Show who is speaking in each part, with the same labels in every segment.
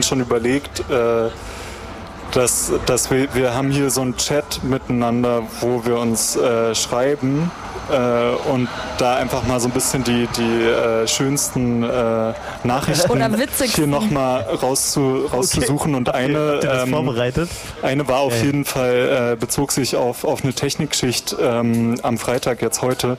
Speaker 1: schon überlegt, dass wir haben hier so einen Chat miteinander, wo wir uns schreiben und da einfach mal so ein bisschen die schönsten Nachrichten hier nochmal rauszusuchen. Und eine war auf jeden Fall, bezog sich auf eine Technikschicht am Freitag, jetzt heute,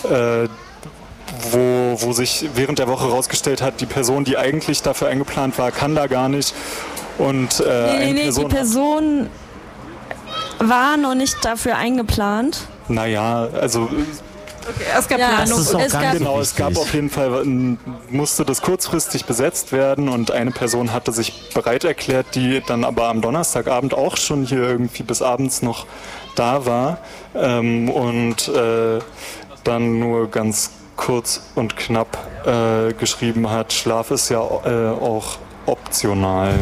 Speaker 1: wo sich während der Woche rausgestellt hat, die Person, die eigentlich dafür eingeplant war, kann da gar nicht. Und,
Speaker 2: die Person war noch nicht dafür eingeplant.
Speaker 1: Naja, also...
Speaker 2: Okay, es gab Planung.
Speaker 1: Es gab auf jeden Fall, musste das kurzfristig besetzt werden und eine Person hatte sich bereit erklärt, die dann aber am Donnerstagabend auch schon hier irgendwie bis abends noch da war und dann nur ganz kurz und knapp geschrieben hat, Schlaf ist ja auch optional.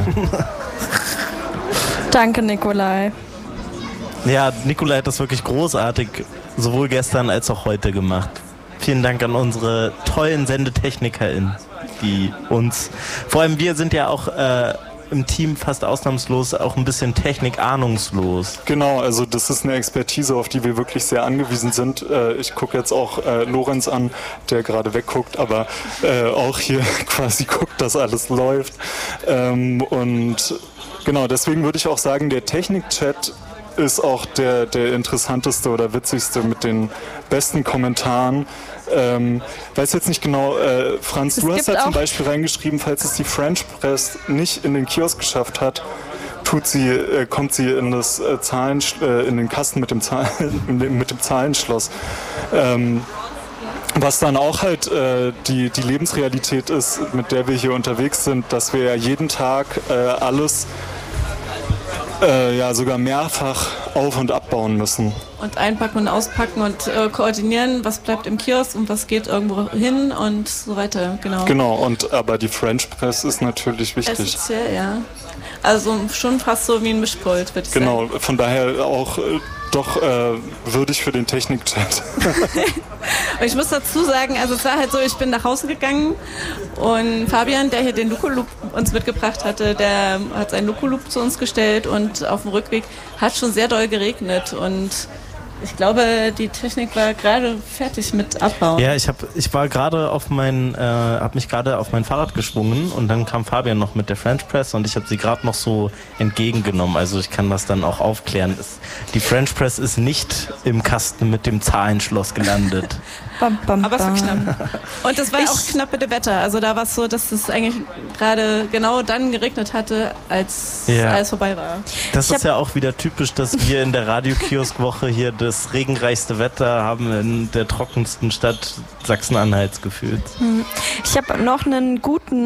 Speaker 2: Danke, Nikolai.
Speaker 3: Ja, Nikolai hat das wirklich großartig sowohl gestern als auch heute gemacht. Vielen Dank an unsere tollen SendetechnikerInnen, die uns, vor allem wir sind ja auch im Team fast ausnahmslos auch ein bisschen technikahnungslos.
Speaker 1: Genau, also das ist eine Expertise, auf die wir wirklich sehr angewiesen sind. Ich gucke jetzt auch Lorenz an, der gerade wegguckt, aber auch hier quasi guckt, dass alles läuft. Und genau, deswegen würde ich auch sagen, der Technik-Chat ist auch der interessanteste oder witzigste mit den besten Kommentaren. Weiß jetzt nicht genau, Franz, du hast da zum Beispiel reingeschrieben, falls es die French Press nicht in den Kiosk geschafft hat, kommt sie in das in den Kasten mit dem Zahlenschloss. Was dann auch halt die Lebensrealität ist, mit der wir hier unterwegs sind, dass wir ja jeden Tag alles sogar mehrfach auf- und abbauen müssen.
Speaker 4: Und einpacken und auspacken und koordinieren, was bleibt im Kiosk und was geht irgendwo hin und so weiter, genau.
Speaker 1: Genau, aber die French Press ist natürlich wichtig.
Speaker 4: Essentiell, ja. Also schon fast so wie ein Mischpult, würde ich sagen.
Speaker 1: Genau, von daher auch doch würdig für den Technik-Chat.
Speaker 4: Und ich muss dazu sagen, also es war halt so, ich bin nach Hause gegangen und Fabian, der hier den Luko-Loop uns mitgebracht hatte, der hat seinen Luko-Loop zu uns gestellt und auf dem Rückweg hat schon sehr doll geregnet und ich glaube, die Technik war gerade fertig mit Abbauen.
Speaker 3: Ja, ich war gerade habe mich gerade auf mein Fahrrad geschwungen und dann kam Fabian noch mit der French Press und ich habe sie gerade noch so entgegengenommen. Also ich kann das dann auch aufklären. Die French Press ist nicht im Kasten mit dem Zahlenschloss gelandet.
Speaker 4: Aber es war knapp. Und das war auch knapp mit dem Wetter. Also da war es so, dass es eigentlich gerade genau dann geregnet hatte, als alles vorbei war.
Speaker 3: Das ist ja auch wieder typisch, dass wir in der Radiokiosk-Woche hier das regenreichste Wetter haben in der trockensten Stadt Sachsen-Anhalts gefühlt.
Speaker 2: Ich habe noch ein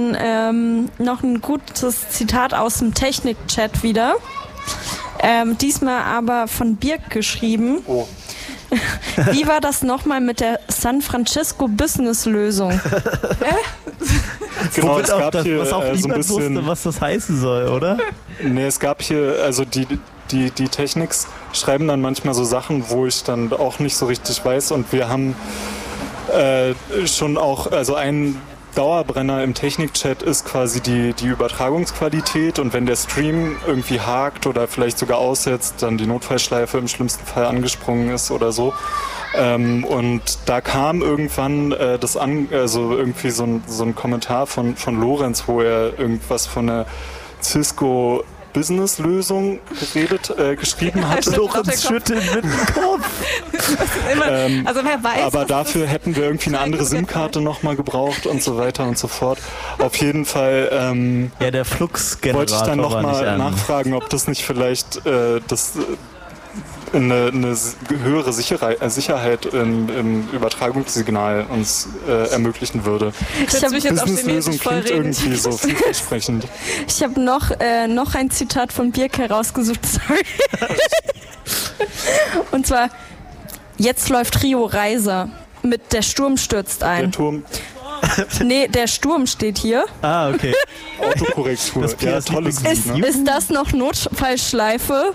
Speaker 2: gutes Zitat aus dem Technik-Chat wieder. Diesmal aber von Birk geschrieben. Oh. Wie war das nochmal mit der San Francisco Business-Lösung?
Speaker 1: Genau, es gab hier
Speaker 3: was auch
Speaker 1: so ein bisschen,
Speaker 3: wusste, was das heißen soll, oder?
Speaker 1: Nee, es gab hier, also die Techniks schreiben dann manchmal so Sachen, wo ich dann auch nicht so richtig weiß und wir haben schon auch, also ein Dauerbrenner im Technik-Chat ist quasi die Übertragungsqualität und wenn der Stream irgendwie hakt oder vielleicht sogar aussetzt, dann die Notfallschleife im schlimmsten Fall angesprungen ist oder so. Und da kam irgendwann irgendwie so ein Kommentar von Lorenz, wo er irgendwas von der Cisco Business-Lösung geschrieben hat.
Speaker 3: Lorenz schüttelt mit dem Kopf.
Speaker 4: Also wer weiß.
Speaker 1: Aber dafür hätten wir irgendwie eine andere SIM-Karte nochmal gebraucht und so weiter und so fort. Auf jeden Fall
Speaker 3: der Flux-Generator
Speaker 1: wollte ich dann nochmal nachfragen, ob das nicht vielleicht eine höhere Sicherheit im Übertragungssignal uns ermöglichen würde. Business-Lösung klingt irgendwie so vielversprechend.
Speaker 2: Ich habe noch ein Zitat von Birk herausgesucht, sorry. Und zwar, jetzt läuft Rio Reiser mit Der Sturm stürzt ein.
Speaker 1: Der Turm.
Speaker 2: Nee, der Sturm steht hier.
Speaker 3: Ah, okay.
Speaker 1: Autokorrektur. Ja, tolles Lied, ne?
Speaker 2: Ist das noch Notfallschleife?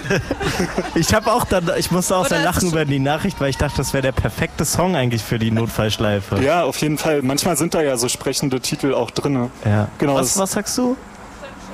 Speaker 3: Ich musste auch sehr lachen über die Nachricht, weil ich dachte, das wäre der perfekte Song eigentlich für die Notfallschleife.
Speaker 1: Ja, auf jeden Fall. Manchmal sind da ja so sprechende Titel auch drin.
Speaker 3: Ja.
Speaker 1: Genau.
Speaker 3: Was sagst du?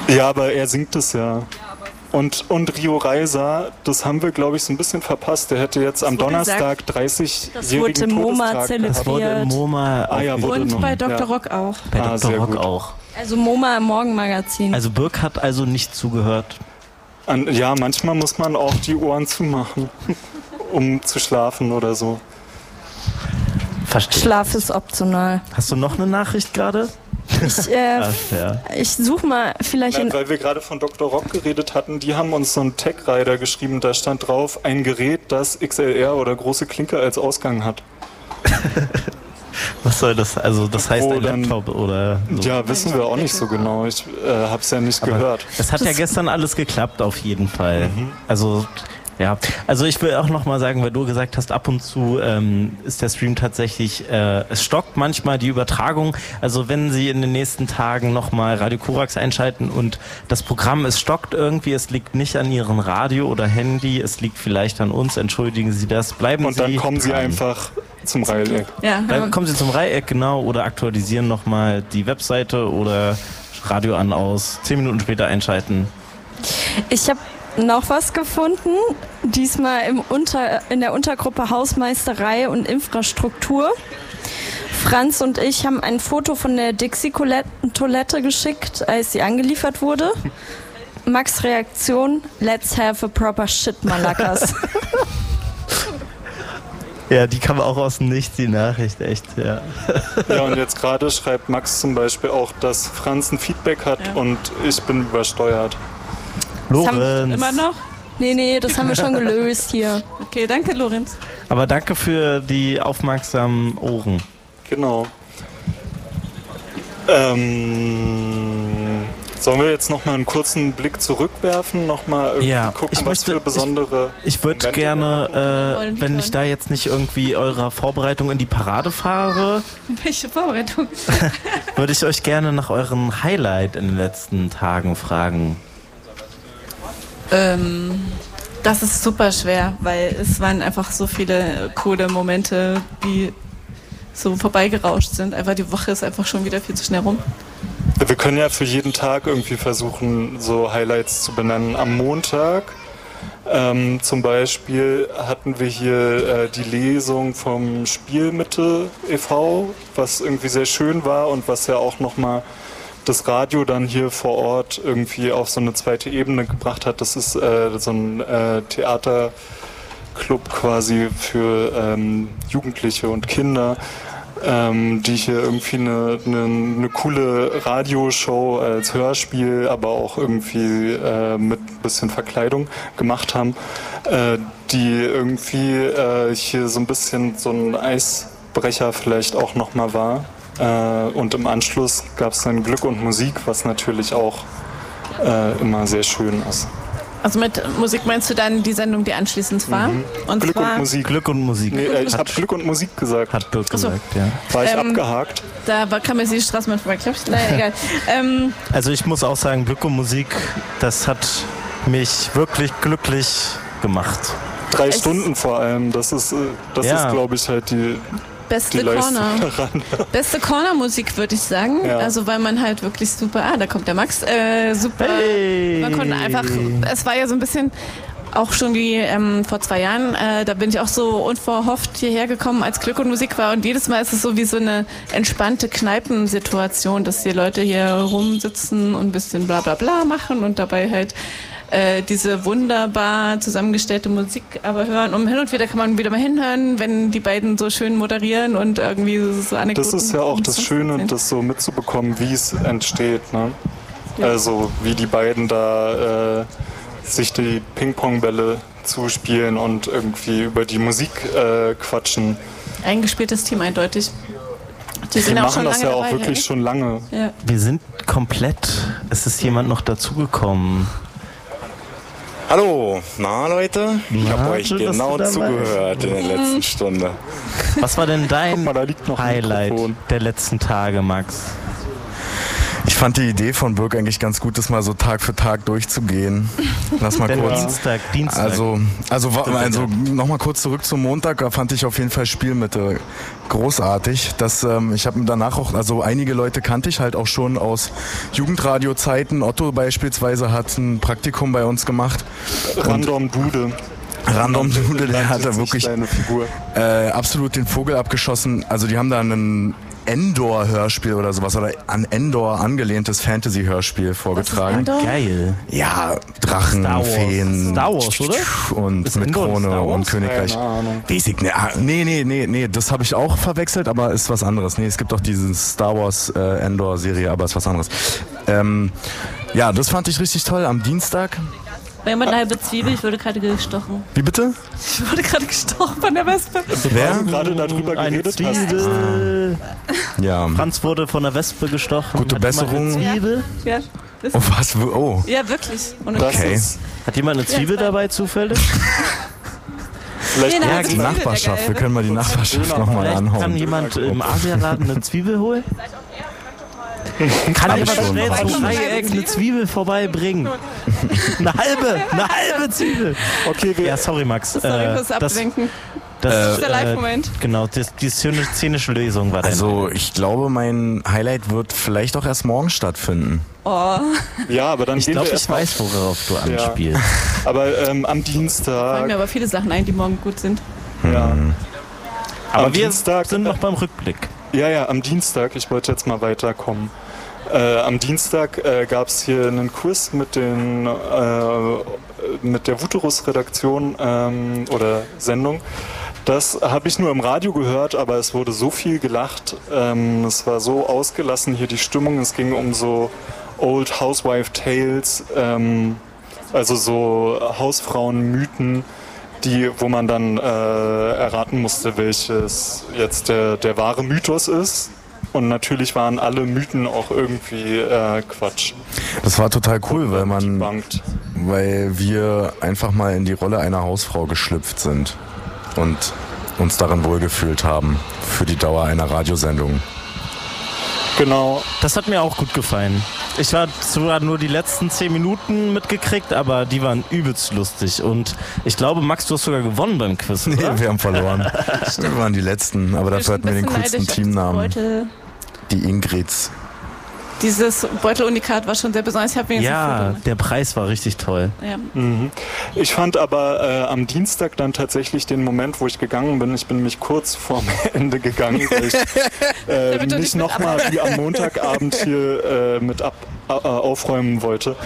Speaker 1: Ja, aber er singt es ja. Und Rio Reiser, das haben wir, glaube ich, so ein bisschen verpasst. Der hätte jetzt am Donnerstag 30-jährigen
Speaker 2: wurde im MoMA zelebriert.
Speaker 3: Das wurde im MoMA
Speaker 4: und bei Dr. Rock auch.
Speaker 3: Bei Dr. Rock auch.
Speaker 2: Also MoMA im Morgenmagazin.
Speaker 3: Also Birk hat also nicht zugehört.
Speaker 1: Ja, manchmal muss man auch die Ohren zumachen, um zu schlafen oder so.
Speaker 3: Verstehe.
Speaker 2: Schlaf ist optional.
Speaker 3: Hast du noch eine Nachricht gerade?
Speaker 2: Ich suche mal vielleicht
Speaker 1: Nein, weil wir gerade von Dr. Rock geredet hatten, die haben uns so einen Tech-Rider geschrieben, da stand drauf, ein Gerät, das XLR oder große Klinke als Ausgang hat.
Speaker 3: Was soll das? Also das heißt ein Laptop oder so?
Speaker 1: Ja, wissen wir auch nicht so genau. Ich habe es ja nicht gehört.
Speaker 3: Es hat ja gestern alles geklappt auf jeden Fall. Also ja, also ich will auch nochmal sagen, weil du gesagt hast, ab und zu ist der Stream tatsächlich, es stockt manchmal die Übertragung. Also wenn Sie in den nächsten Tagen nochmal Radio Korax einschalten und das Programm, es stockt irgendwie, es liegt nicht an Ihrem Radio oder Handy, es liegt vielleicht an uns, entschuldigen Sie das, bleiben Sie.
Speaker 1: Und dann kommen Sie
Speaker 3: dran.
Speaker 1: einfach zum Reiheck.
Speaker 4: Ja.
Speaker 3: Dann kommen Sie zum Reiheck, genau, oder aktualisieren nochmal die Webseite oder Radio an, aus, 10 Minuten später einschalten.
Speaker 2: Ich habe noch was gefunden, diesmal in der Untergruppe Hausmeisterei und Infrastruktur. Franz und ich haben ein Foto von der Dixie-Toilette geschickt, als sie angeliefert wurde. Max' Reaktion, let's have a proper shit, Malakas.
Speaker 3: Ja, die kam auch aus dem Nichts, die Nachricht, echt, ja.
Speaker 1: Ja, und jetzt gerade schreibt Max zum Beispiel auch, dass Franz ein Feedback hat und ich bin übersteuert.
Speaker 3: Lorenz.
Speaker 4: Immer noch?
Speaker 2: Nee, das haben wir schon gelöst hier.
Speaker 4: Okay, danke, Lorenz.
Speaker 3: Aber danke für die aufmerksamen Ohren.
Speaker 1: Genau. Sollen wir jetzt nochmal einen kurzen Blick zurückwerfen? Nochmal irgendwie gucken, was für besondere...
Speaker 3: Ich würde gerne, wenn ich da jetzt nicht irgendwie eurer Vorbereitung in die Parade fahre...
Speaker 4: Welche Vorbereitung?
Speaker 3: würde ich euch gerne nach eurem Highlight in den letzten Tagen fragen.
Speaker 4: Das ist super schwer, weil es waren einfach so viele coole Momente, die so vorbeigerauscht sind. Einfach die Woche ist einfach schon wieder viel zu schnell rum.
Speaker 1: Wir können ja für jeden Tag irgendwie versuchen, so Highlights zu benennen. Am Montag zum Beispiel hatten wir hier die Lesung vom Spielmitte e.V., was irgendwie sehr schön war und was ja auch nochmal das Radio dann hier vor Ort irgendwie auf so eine zweite Ebene gebracht hat. Das ist so ein Theaterclub quasi für Jugendliche und Kinder, die hier irgendwie eine coole Radioshow als Hörspiel, aber auch irgendwie mit ein bisschen Verkleidung gemacht haben, die irgendwie hier so ein bisschen so ein Eisbrecher vielleicht auch nochmal war. Und im Anschluss gab es dann Glück und Musik, was natürlich auch immer sehr schön ist.
Speaker 4: Also mit Musik meinst du dann die Sendung, die anschließend war? Und
Speaker 1: Glück und Musik.
Speaker 3: Glück und Musik.
Speaker 1: Nee, ich habe Glück und Musik gesagt.
Speaker 3: Hat Dirk gesagt, ja.
Speaker 1: War ich abgehakt?
Speaker 4: Da kam mir die Straßenbahn vorbei, glaube ich. Naja, egal.
Speaker 3: Also ich muss auch sagen, Glück und Musik, das hat mich wirklich glücklich gemacht.
Speaker 1: 3 Stunden vor allem, das ist glaube ich, halt die
Speaker 4: Beste Corner-Musik, würde ich sagen. Ja. Also weil man halt wirklich super, da kommt der Max, super, man konnte einfach, es war ja so ein bisschen auch schon wie vor 2 Jahren, da bin ich auch so unverhofft hierher gekommen, als Glück und Musik war und jedes Mal ist es so wie so eine entspannte Kneipensituation, dass die Leute hier rumsitzen und ein bisschen bla bla bla machen und dabei halt diese wunderbar zusammengestellte Musik aber hören. Und hin und wieder kann man wieder mal hinhören, wenn die beiden so schön moderieren und irgendwie so Anekdoten.
Speaker 1: Das ist ja auch das Schöne, das so mitzubekommen, wie es entsteht. Ne? Ja. Also wie die beiden da sich die Ping-Pong-Bälle zuspielen und irgendwie über die Musik quatschen.
Speaker 4: Eingespieltes Team eindeutig.
Speaker 1: Die sind machen schon das ja auch wirklich schon lange.
Speaker 3: Ja. Wir sind komplett. Es ist jemand noch dazugekommen.
Speaker 5: Hallo, na Leute, ich habe euch genau zugehört in der letzten Stunde.
Speaker 3: Was war denn dein Highlight der letzten Tage, Max?
Speaker 6: Ich fand die Idee von Birk eigentlich ganz gut, das mal so Tag für Tag durchzugehen. Lass mal kurz.
Speaker 3: Dienstag.
Speaker 6: Also nochmal kurz zurück zum Montag. Da fand ich auf jeden Fall Spielmitte großartig. Ich habe danach auch, also einige Leute kannte ich halt auch schon aus Jugendradiozeiten. Otto beispielsweise hat ein Praktikum bei uns gemacht.
Speaker 1: Random Dude,
Speaker 6: der hat da wirklich absolut den Vogel abgeschossen. Also die haben da einen Endor-Hörspiel oder sowas oder an Endor angelehntes Fantasy-Hörspiel vorgetragen.
Speaker 3: Geil.
Speaker 6: Ja, Drachen, Feen.
Speaker 3: Star Wars, oder?
Speaker 6: Und
Speaker 3: Ist
Speaker 6: mit
Speaker 3: Endor
Speaker 6: Krone und Königreich.
Speaker 1: Keine Ahnung.
Speaker 6: Nee, das habe ich auch verwechselt, aber ist was anderes. Nee, es gibt auch diese Star Wars Endor-Serie, aber ist was anderes. Ja, das fand ich richtig toll am Dienstag.
Speaker 4: War jemand eine halbe Zwiebel? Ich wurde gerade gestochen.
Speaker 6: Wie bitte?
Speaker 4: Ich wurde gerade gestochen von der Wespe.
Speaker 6: Wer?
Speaker 1: Gerade darüber geredet hast.
Speaker 6: Ja.
Speaker 3: Franz wurde von der Wespe gestochen.
Speaker 6: Gute Besserung.
Speaker 3: Zwiebel?
Speaker 4: Ja,
Speaker 6: Oh, was? Oh.
Speaker 4: ja wirklich. Und
Speaker 6: Okay.
Speaker 3: Hat jemand eine Zwiebel dabei zufällig?
Speaker 1: Vielleicht
Speaker 4: Nee,
Speaker 6: Ja,
Speaker 4: das
Speaker 6: die
Speaker 4: ist
Speaker 6: Nachbarschaft.
Speaker 4: geil.
Speaker 6: Wir können mal die Nachbarschaft nochmal
Speaker 3: Vielleicht kann
Speaker 6: anhauen.
Speaker 3: jemand im Asialaden eine Zwiebel holen? Kann
Speaker 6: Hab
Speaker 3: jemand
Speaker 6: ich schon.
Speaker 3: schnell zum
Speaker 4: Hab ich.
Speaker 3: Dreieck eine Zwiebel vorbeibringen? Eine halbe Zwiebel.
Speaker 1: Okay,
Speaker 3: Ja, sorry Max.
Speaker 4: Sorry fürs Ablenken. Das ist der Live-Moment.
Speaker 3: Genau, die szenische Lösung war das.
Speaker 6: Also ich glaube, mein Highlight wird vielleicht auch erst morgen stattfinden.
Speaker 4: Oh,
Speaker 1: ja, aber dann
Speaker 3: Ich
Speaker 1: gehen
Speaker 3: glaube,
Speaker 1: wir
Speaker 3: ich weiß, worauf du anspielst.
Speaker 1: Aber am
Speaker 4: fallen
Speaker 1: Dienstag.
Speaker 4: mir aber viele Sachen ein, die morgen gut sind.
Speaker 1: Ja.
Speaker 3: Aber
Speaker 1: Am
Speaker 3: wir
Speaker 1: Dienstag,
Speaker 3: sind noch beim Rückblick.
Speaker 1: Ja, am Dienstag, ich wollte jetzt mal weiterkommen. Am Dienstag gab es hier einen Quiz mit der Vuterus-Redaktion oder Sendung. Das habe ich nur im Radio gehört, aber es wurde so viel gelacht. Es war so ausgelassen hier die Stimmung. Es ging um so Old Housewife Tales, also so Hausfrauenmythen, wo man dann erraten musste, welches jetzt der wahre Mythos ist. Und natürlich waren alle Mythen auch irgendwie Quatsch.
Speaker 6: Das war total cool,
Speaker 1: Bangt.
Speaker 6: weil wir einfach mal in die Rolle einer Hausfrau geschlüpft sind und uns darin wohlgefühlt haben für die Dauer einer Radiosendung.
Speaker 1: Genau.
Speaker 3: Das hat mir auch gut gefallen. Ich war zwar nur die letzten 10 Minuten mitgekriegt, aber die waren übelst lustig. Und ich glaube, Max, du hast sogar gewonnen beim Quiz,
Speaker 6: Nee,
Speaker 3: oder?
Speaker 6: wir haben verloren. Wir waren die Letzten, aber dafür hatten wir den coolsten Teamnamen. Die Ingrids.
Speaker 4: Dieses Beutelunikat war schon sehr besonders. Ich habe wenigstens
Speaker 3: Ja,
Speaker 4: ein Foto.
Speaker 3: der Preis war richtig toll.
Speaker 4: Ja.
Speaker 1: Ich fand aber am Dienstag dann tatsächlich den Moment, wo ich gegangen bin. Ich bin nämlich kurz vorm Ende gegangen, weil ich nicht nochmal wie am Montagabend hier mit aufräumen wollte.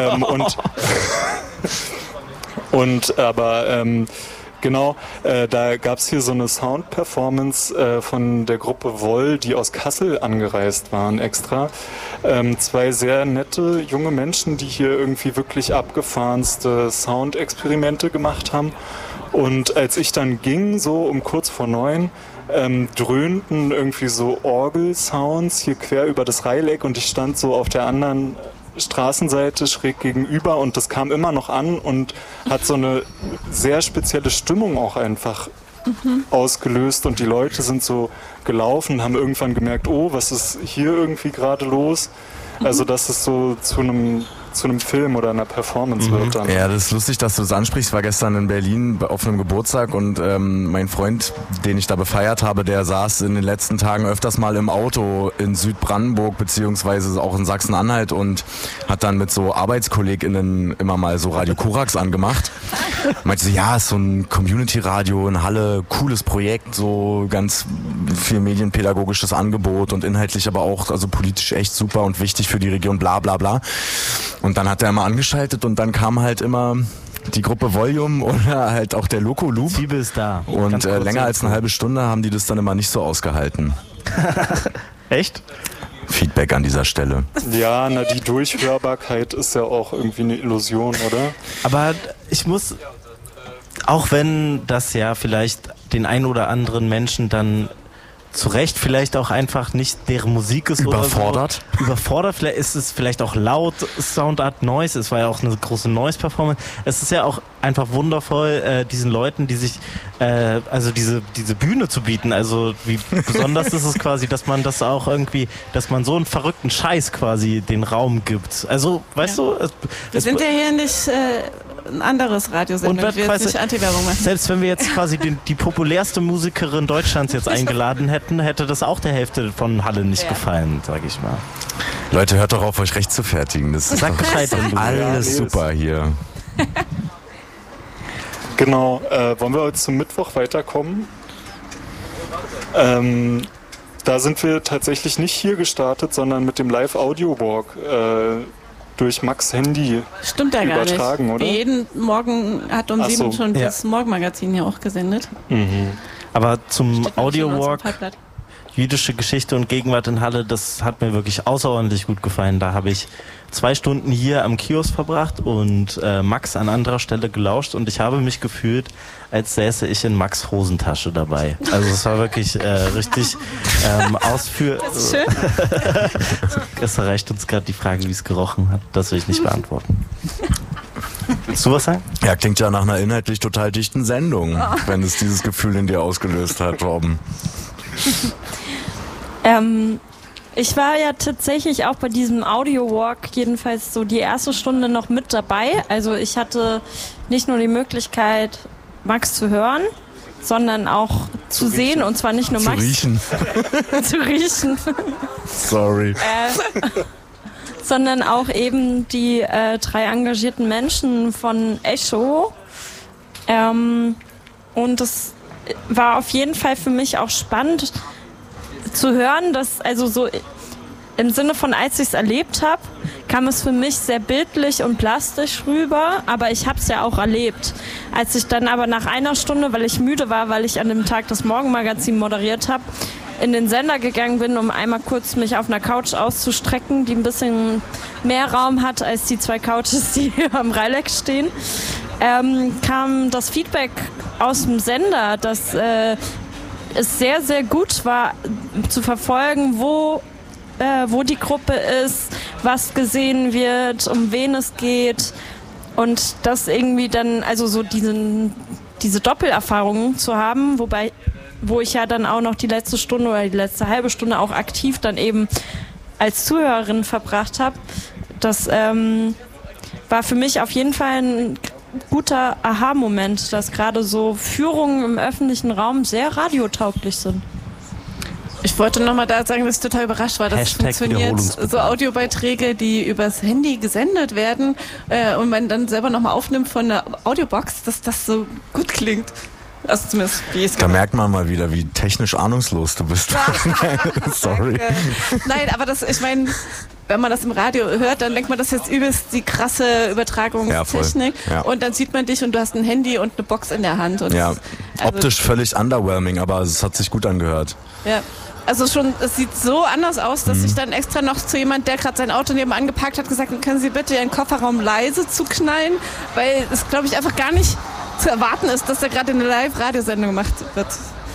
Speaker 1: Genau, da gab es hier so eine Sound-Performance von der Gruppe Woll, die aus Kassel angereist waren extra. 2 sehr nette junge Menschen, die hier irgendwie wirklich abgefahrenste Soundexperimente gemacht haben. Und als ich dann ging, so um kurz vor 9, dröhnten irgendwie so Orgelsounds hier quer über das Reileck und ich stand so auf der anderen Straßenseite schräg gegenüber und das kam immer noch an und hat so eine sehr spezielle Stimmung auch einfach ausgelöst und die Leute sind so gelaufen, haben irgendwann gemerkt, oh, was ist hier irgendwie gerade los? Also dass es so zu einem Film oder einer Performance wird dann.
Speaker 6: Ja, das ist lustig, dass du das ansprichst. Ich war gestern in Berlin auf einem Geburtstag und mein Freund, den ich da gefeiert habe, der saß in den letzten Tagen öfters mal im Auto in Südbrandenburg beziehungsweise auch in Sachsen-Anhalt und hat dann mit so ArbeitskollegInnen immer mal so Radio Korax angemacht. Meinte so, ja, ist so ein Community-Radio in Halle, cooles Projekt, so ganz viel medienpädagogisches Angebot und inhaltlich aber auch also politisch echt super und wichtig für die Region, bla bla bla. Und dann hat er immer angeschaltet und dann kam halt immer die Gruppe Volume oder halt auch der Loco Loop.
Speaker 3: Zwiebel ist da.
Speaker 6: Und länger als eine halbe Stunde haben die das dann immer nicht so ausgehalten.
Speaker 3: Echt?
Speaker 6: Feedback an dieser Stelle.
Speaker 1: Ja, die Durchhörbarkeit ist ja auch irgendwie eine Illusion, oder?
Speaker 3: Aber ich muss, auch wenn das ja vielleicht den ein oder anderen Menschen dann zu Recht vielleicht auch einfach nicht deren Musik ist
Speaker 6: überfordert.
Speaker 3: Oder so. Überfordert, vielleicht ist es vielleicht auch laut, Soundart, Noise, es war ja auch eine große Noise-Performance. Es ist ja auch einfach wundervoll, diesen Leuten, die sich, also diese Bühne zu bieten, also wie besonders ist es quasi, dass man das auch irgendwie, dass man so einen verrückten Scheiß quasi den Raum gibt. Also, weißt du?
Speaker 4: Wir sind ja hier nicht ein anderes Radiosender, wir jetzt nicht Anti-Werbung machen.
Speaker 3: Selbst wenn wir jetzt quasi die populärste Musikerin Deutschlands jetzt eingeladen hätten, hätte das auch der Hälfte von Halle nicht gefallen, sag ich mal.
Speaker 6: Leute, hört doch auf, euch recht zu fertigen. Das ist
Speaker 3: Sag Bescheid, wenn du
Speaker 6: alles super hier.
Speaker 1: Genau, wollen wir heute zum Mittwoch weiterkommen? Da sind wir tatsächlich nicht hier gestartet, sondern mit dem Live-Audio-Walk durch Max Handy
Speaker 4: Stimmt ja gar nicht.
Speaker 1: Oder?
Speaker 4: Jeden Morgen hat um 7 schon das Morgenmagazin hier auch gesendet.
Speaker 3: Aber zum Audio-Walk, jüdische Geschichte und Gegenwart in Halle, das hat mir wirklich außerordentlich gut gefallen. Da habe ich 2 Stunden hier am Kiosk verbracht und Max an anderer Stelle gelauscht und ich habe mich gefühlt, als säße ich in Max' Hosentasche dabei. Also es war wirklich richtig ausführlich.
Speaker 4: Das ist schön.
Speaker 3: Es erreicht uns gerade die Frage, wie es gerochen hat. Das will ich nicht beantworten. Willst du was sagen?
Speaker 6: Ja, klingt ja nach einer inhaltlich total dichten Sendung, wenn es dieses Gefühl in dir ausgelöst hat, Robben.
Speaker 2: Ich war ja tatsächlich auch bei diesem Audio-Walk jedenfalls so die erste Stunde noch mit dabei. Also ich hatte nicht nur die Möglichkeit, Max zu hören, sondern auch zu sehen. Und zwar nicht nur Max.
Speaker 6: Zu riechen.
Speaker 2: Zu riechen.
Speaker 6: Sorry.
Speaker 2: Sondern auch eben die 3 engagierten Menschen von Echo. Und es war auf jeden Fall für mich auch spannend zu hören, dass also so im Sinne von, als ich es erlebt habe, kam es für mich sehr bildlich und plastisch rüber, aber ich habe es ja auch erlebt. Als ich dann aber nach einer Stunde, weil ich müde war, weil ich an dem Tag das Morgenmagazin moderiert habe, in den Sender gegangen bin, um einmal kurz mich auf einer Couch auszustrecken, die ein bisschen mehr Raum hat als die 2 Couches, die hier am Reilex stehen, kam das Feedback aus dem Sender, dass es sehr, sehr gut war zu verfolgen, wo die Gruppe ist, was gesehen wird, um wen es geht und das irgendwie dann, also so diese Doppelerfahrung zu haben, wo ich ja dann auch noch die letzte Stunde oder die letzte halbe Stunde auch aktiv dann eben als Zuhörerin verbracht habe. Das war für mich auf jeden Fall ein guter Aha-Moment, dass gerade so Führungen im öffentlichen Raum sehr radiotauglich sind.
Speaker 4: Ich wollte nochmal da sagen, dass ich total überrascht war, dass es funktioniert. So Audiobeiträge, die übers Handy gesendet werden und man dann selber nochmal aufnimmt von der Audiobox, dass das so gut klingt. Also zumindest wie es
Speaker 6: Da merkt man mal wieder, wie technisch ahnungslos du bist. Sorry.
Speaker 4: Nein, aber ich meine, wenn man das im Radio hört, dann denkt man, das ist jetzt übelst die krasse Übertragungstechnik.
Speaker 6: Ja,
Speaker 4: und dann sieht man dich und du hast ein Handy und eine Box in der Hand. Und
Speaker 6: ja,
Speaker 4: also
Speaker 6: optisch völlig underwhelming, aber es hat sich gut angehört.
Speaker 4: Ja. Also schon, es sieht so anders aus, dass ich dann extra noch zu jemand, der gerade sein Auto nebenan geparkt hat, gesagt habe, können Sie bitte Ihren Kofferraum leise zuknallen, weil es, glaube ich, einfach gar nicht zu erwarten ist, dass da gerade eine Live-Radiosendung gemacht wird.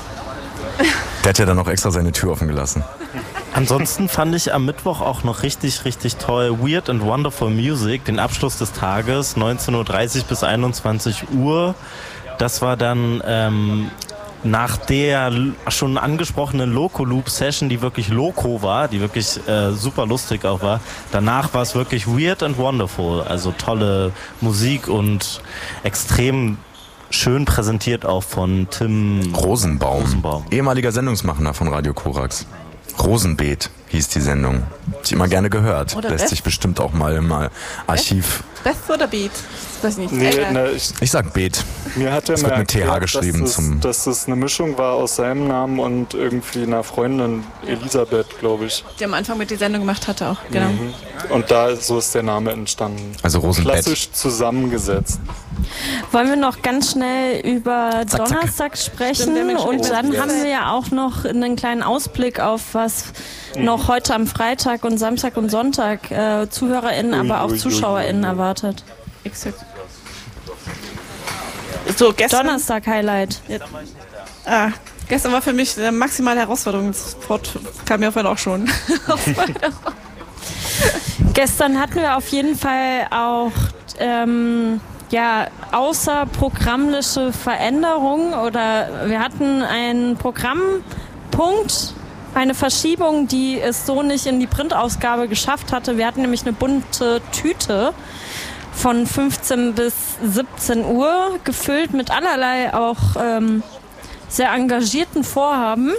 Speaker 6: Der hat ja dann auch extra seine Tür offen gelassen.
Speaker 3: Ansonsten fand ich am Mittwoch auch noch richtig, richtig toll Weird and Wonderful Music, den Abschluss des Tages, 19.30 Uhr bis 21 Uhr. Das war dann nach der schon angesprochenen Loco-Loop-Session, die wirklich Loco war, die wirklich super lustig auch war. Danach war es wirklich Weird and Wonderful, also tolle Musik und extrem schön präsentiert auch von Tim
Speaker 6: Rosenbaum. Ehemaliger Sendungsmacher von Radio Korax. Rosenbeet hieß die Sendung. Hab ich immer gerne gehört.
Speaker 4: Oder
Speaker 6: lässt
Speaker 4: Beth?
Speaker 6: sich bestimmt auch mal im Archiv.
Speaker 4: Beth oder Beat? Weiß nicht.
Speaker 6: Ich sag Beet.
Speaker 1: Mir hat er
Speaker 6: Es
Speaker 1: mal
Speaker 6: wird mit TH
Speaker 1: erklärt,
Speaker 6: geschrieben.
Speaker 1: dass es eine Mischung war aus seinem Namen und irgendwie einer Freundin, Elisabeth, glaube ich.
Speaker 4: Die am Anfang mit die Sendung gemacht hatte auch, genau.
Speaker 1: Und so ist der Name entstanden.
Speaker 6: Also Rosenbett.
Speaker 1: Klassisch zusammengesetzt.
Speaker 2: Wollen wir noch ganz schnell über
Speaker 6: Zack, zack.
Speaker 2: Donnerstag sprechen?
Speaker 4: Stimmt, der Mensch
Speaker 2: Und
Speaker 4: mit
Speaker 2: dann
Speaker 4: der-
Speaker 2: haben wir ja auch noch einen kleinen Ausblick auf was noch heute am Freitag und Samstag und Sonntag ZuhörerInnen, aber auch ZuschauerInnen erwartet.
Speaker 4: Exakt. So, gestern.
Speaker 2: Donnerstag-Highlight.
Speaker 4: Gestern war für mich eine maximale Herausforderung. Das Wort kam mir vorhin auch schon.
Speaker 2: Gestern hatten wir auf jeden Fall auch außerprogrammliche Veränderungen oder wir hatten einen Programmpunkt, eine Verschiebung, die es so nicht in die Printausgabe geschafft hatte. Wir hatten nämlich eine bunte Tüte von 15 bis 17 Uhr, gefüllt mit allerlei auch sehr engagierten Vorhaben.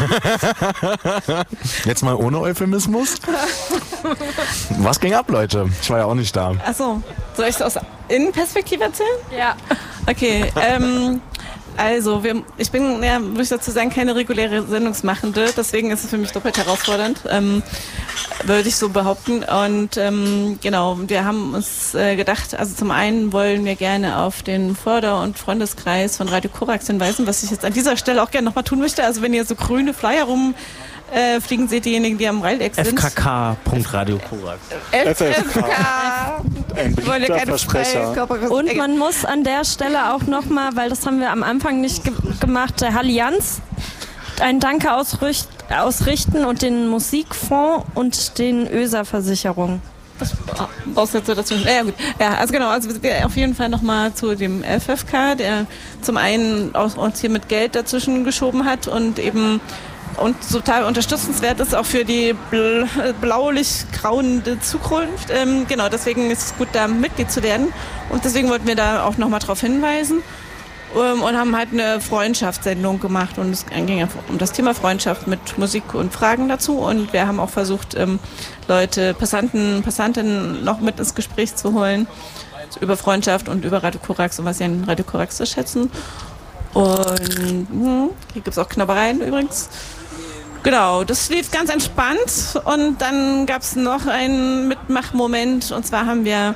Speaker 6: Jetzt mal ohne Euphemismus. Was ging ab, Leute? Ich war ja auch nicht da.
Speaker 4: Achso, soll ich es aus Innenperspektive erzählen?
Speaker 2: Ja.
Speaker 4: Okay, also ich bin, muss ich dazu sagen, keine reguläre Sendungsmachende, deswegen ist es für mich doppelt herausfordernd, würde ich so behaupten. Und genau, wir haben uns gedacht, also zum einen wollen wir gerne auf den Förder- und Freundeskreis von Radio Korax hinweisen, was ich jetzt an dieser Stelle auch gerne nochmal tun möchte. Also wenn ihr so grüne Flyer fliegen seht, diejenigen, die am Rhein-Eck sind.
Speaker 3: FKK.Radio Korax.
Speaker 1: FFK. Ein beliebter Versprecher.
Speaker 2: Und man muss an der Stelle auch nochmal, weil das haben wir am Anfang nicht gemacht, der Allianz ein Danke ausrichten und den Musikfonds und den ÖSA-Versicherungen.
Speaker 4: Aussätze dazu. Ja, gut. Ja, also genau, also auf jeden Fall nochmal zu dem FFK, der zum einen uns hier mit Geld dazwischen geschoben hat und eben und total unterstützenswert ist auch für die blaulich-grauende Zukunft. Genau, deswegen ist es gut, da Mitglied zu werden. Und deswegen wollten wir da auch nochmal drauf hinweisen und haben halt eine Freundschaftssendung gemacht. Und es ging um das Thema Freundschaft mit Musik und Fragen dazu. Und wir haben auch versucht, Leute, Passantinnen noch mit ins Gespräch zu holen über Freundschaft und über Radio Korax und was sie an Radio Korax zu schätzen. Und hier gibt es auch Knabbereien übrigens. Genau, das lief ganz entspannt und dann gab es noch einen Mitmachmoment und zwar haben wir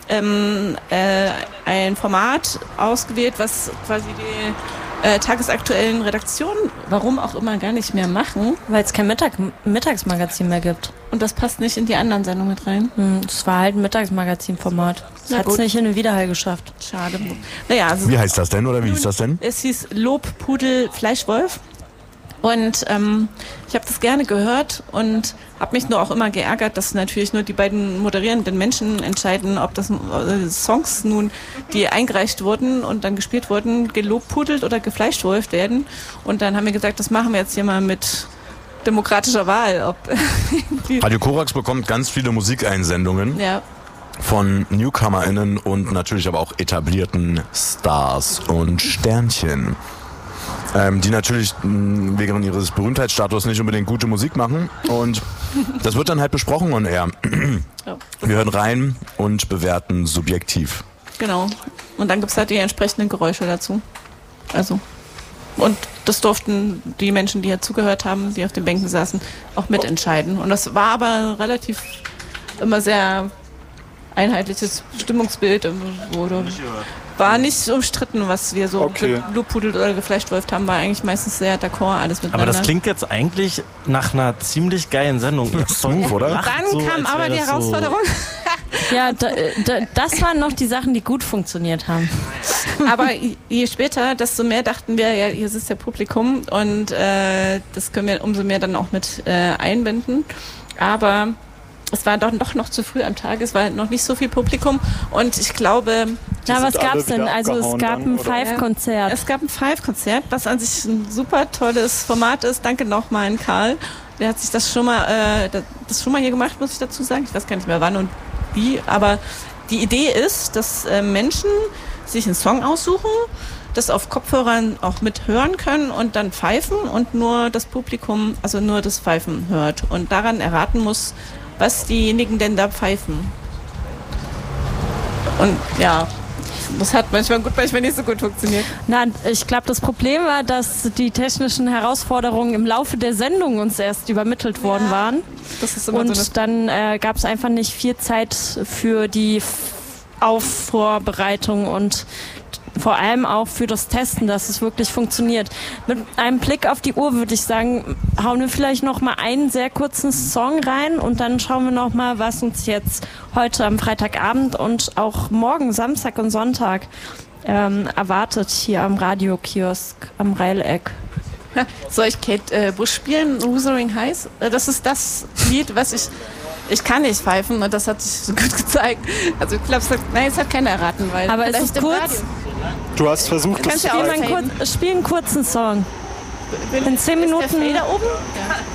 Speaker 4: ein Format ausgewählt, was quasi die tagesaktuellen Redaktionen, warum auch immer, gar nicht mehr machen.
Speaker 2: Weil es kein Mittagsmagazin mehr gibt.
Speaker 4: Und das passt nicht in die anderen Sendungen mit rein.
Speaker 2: Das war halt ein Mittagsmagazin-Format. Das hat es nicht in den Widerhall geschafft.
Speaker 4: Schade. Naja, also
Speaker 6: wie heißt das denn oder wie hieß das denn?
Speaker 4: Es hieß Lobpudel Fleischwolf. Und ich habe das gerne gehört und habe mich nur auch immer geärgert, dass natürlich nur die beiden moderierenden Menschen entscheiden, ob das Songs nun, die eingereicht wurden und dann gespielt wurden, gelobpudelt oder gefleischwolft werden. Und dann haben wir gesagt, das machen wir jetzt hier mal mit demokratischer Wahl.
Speaker 6: Radio Korax bekommt ganz viele Musikeinsendungen.
Speaker 4: Ja.
Speaker 6: Von NewcomerInnen und natürlich aber auch etablierten Stars und Sternchen. Die natürlich wegen ihres Berühmtheitsstatus nicht unbedingt gute Musik machen. Und das wird dann halt besprochen on air.
Speaker 4: Ja.
Speaker 6: Wir hören rein und bewerten subjektiv.
Speaker 4: Genau. Und dann gibt es halt die entsprechenden Geräusche dazu. Also. Und das durften die Menschen, die hier zugehört haben, die auf den Bänken saßen, auch mitentscheiden. Und das war aber relativ immer sehr einheitliches Stimmungsbild. War nicht umstritten, was wir so gelobpudelt oder gefleischwolft haben, war eigentlich meistens sehr d'accord, alles miteinander.
Speaker 3: Aber das klingt jetzt eigentlich nach einer ziemlich geilen Sendung.
Speaker 6: Smooth, oder?
Speaker 4: Dann
Speaker 3: so,
Speaker 4: kam aber die Herausforderung.
Speaker 2: Ja, das waren noch die Sachen, die gut funktioniert haben.
Speaker 4: Aber je später, desto mehr dachten wir, ja, hier sitzt der Publikum und das können wir umso mehr dann auch mit einbinden. Aber es war doch noch zu früh am Tag, es war noch nicht so viel Publikum und ich glaube...
Speaker 2: Na, was gab's denn? Also es gab ein Five-Konzert.
Speaker 4: Es gab ein Five-Konzert, was an sich ein super tolles Format ist. Danke nochmal an Karl. Der hat sich das schon mal hier gemacht, muss ich dazu sagen. Ich weiß gar nicht mehr wann und wie, aber die Idee ist, dass Menschen sich einen Song aussuchen, das auf Kopfhörern auch mit hören können und dann pfeifen und nur das Publikum, also nur das Pfeifen hört und daran erraten muss, was diejenigen denn da pfeifen. Und ja, das hat manchmal gut, manchmal nicht so gut funktioniert.
Speaker 2: Na, ich glaube, das Problem war, dass die technischen Herausforderungen im Laufe der Sendung uns erst übermittelt worden waren.
Speaker 4: Das ist immer
Speaker 2: und
Speaker 4: so
Speaker 2: dann gab es einfach nicht viel Zeit für die Vorbereitung und vor allem auch für das Testen, dass es wirklich funktioniert. Mit einem Blick auf die Uhr würde ich sagen, hauen wir vielleicht noch mal einen sehr kurzen Song rein und dann schauen wir noch mal, was uns jetzt heute am Freitagabend und auch morgen, Samstag und Sonntag erwartet hier am Radiokiosk am Rhein-Eck.
Speaker 4: Soll ich Kate Bush spielen, Wuthering Heights? Das ist das Lied, was ich kann nicht pfeifen und das hat sich so gut gezeigt. Also ich glaube, es hat keiner erraten, weil
Speaker 2: aber es ist kurz.
Speaker 4: Radio.
Speaker 1: Du hast versucht,
Speaker 4: Kannst ja auch
Speaker 2: Spiel einen kurzen Song. In 10 Minuten.
Speaker 4: Ist der Fader oben? Ja.